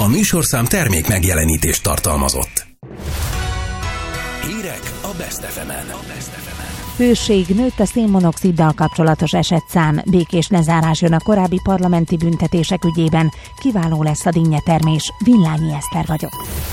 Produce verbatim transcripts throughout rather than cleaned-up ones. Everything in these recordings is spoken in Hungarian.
A műsorszám termék megjelenítést tartalmazott. Hírek a Best ef emen. Hőség nőtt a szénmonoxiddal kapcsolatos esetszám, békés lezárás jön a korábbi parlamenti büntetések ügyében, kiváló lesz a dinnyetermés. Villányi Eszter vagyok.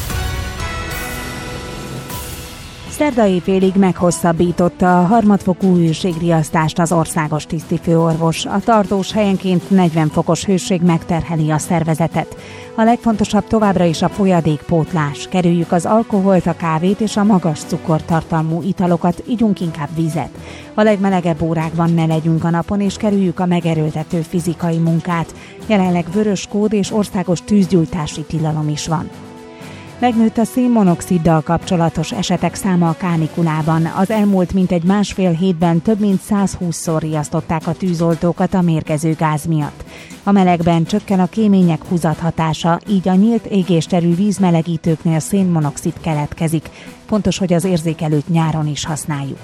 Szerda éjfélig meghosszabbította a harmadfokú hőségriasztást az országos tisztifőorvos. A tartós helyenként negyven fokos hőség megterheli a szervezetet. A legfontosabb továbbra is a folyadékpótlás. Kerüljük az alkoholt, a kávét és a magas cukortartalmú italokat, ígyunk inkább vizet. A legmelegebb órákban ne legyünk a napon, és kerüljük a megerőltető fizikai munkát. Jelenleg vörös kód és országos tűzgyújtási tilalom is van. Megnőtt a szénmonoxiddal kapcsolatos esetek száma a kánikulában. Az elmúlt mintegy másfél hétben több mint százhúszszor riasztották a tűzoltókat a mérgező gáz miatt. A melegben csökken a kémények húzathatása, így a nyílt égésterű vízmelegítőknél szénmonoxid keletkezik. Fontos, hogy az érzékelőt nyáron is használjuk.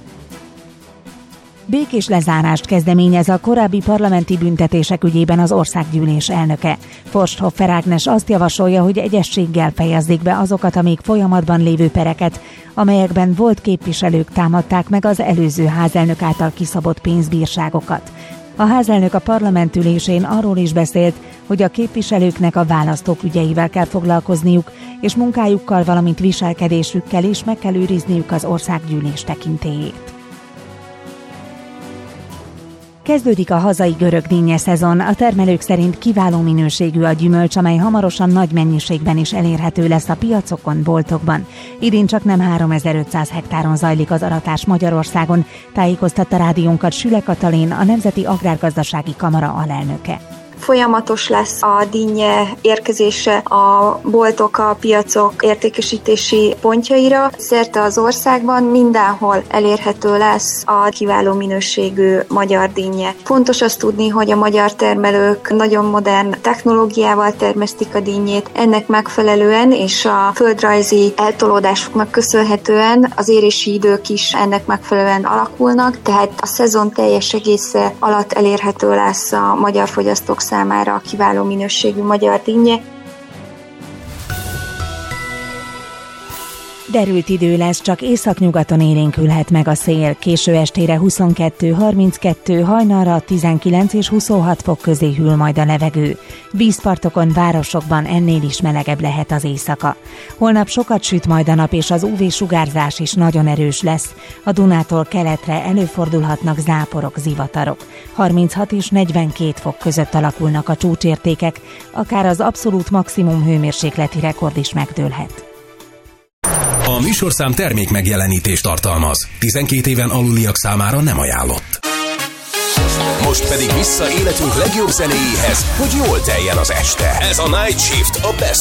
Békés lezárást kezdeményez a korábbi parlamenti büntetések ügyében az országgyűlés elnöke. Forsthoffer Ágnes azt javasolja, hogy egyezséggel fejezzék be azokat a még folyamatban lévő pereket, amelyekben volt képviselők támadták meg az előző házelnök által kiszabott pénzbírságokat. A házelnök a parlament ülésén arról is beszélt, hogy a képviselőknek a választók ügyeivel kell foglalkozniuk, és munkájukkal, valamint viselkedésükkel is meg kell őrizniük az országgyűlés tekintélyét. Kezdődik a hazai görög dinnye szezon. A termelők szerint kiváló minőségű a gyümölcs, amely hamarosan nagy mennyiségben is elérhető lesz a piacokon, boltokban. Idén csak nem háromezer-ötszáz hektáron zajlik az aratás Magyarországon, tájékoztatta rádiónkat Süle Katalin, a Nemzeti Agrárgazdasági Kamara alelnöke. Folyamatos lesz a dinnye érkezése a boltok, a piacok értékesítési pontjaira. Szerte az országban mindenhol elérhető lesz a kiváló minőségű magyar dinnye. Fontos azt tudni, hogy a magyar termelők nagyon modern technológiával termesztik a dinnyét. Ennek megfelelően és a földrajzi eltolódásoknak köszönhetően az érési idők is ennek megfelelően alakulnak, tehát a szezon teljes egésze alatt elérhető lesz a magyar fogyasztók számára a kiváló minőségű magyar dinnye. Derült idő lesz, csak északnyugaton élénkülhet meg a szél. Késő estére huszonkettő harminckettő, hajnalra tizenkilenc és huszonhat fok közé hűl majd a levegő. Vízpartokon, városokban ennél is melegebb lehet az éjszaka. Holnap sokat süt majd a nap, és az ú vé-sugárzás is nagyon erős lesz. A Dunától keletre előfordulhatnak záporok, zivatarok. harminchat és negyvenkét fok között alakulnak a csúcsértékek, akár az abszolút maximum hőmérsékleti rekord is megdőlhet. A műsorszám termék megjelenítést tartalmaz. tizenkét éven aluliak számára nem ajánlott. Most pedig vissza életünk legjobb zenéjéhez, hogy jól teljen az este. Ez a Night Shift a Best